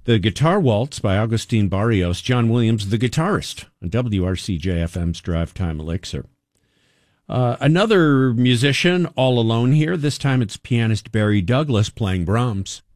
The Guitar Waltz by Agustin Barrios, John Williams, the guitarist, on WRCJ-FM's Drive Time Elixir. Another musician all alone here. This time it's pianist Barry Douglas playing Brahms.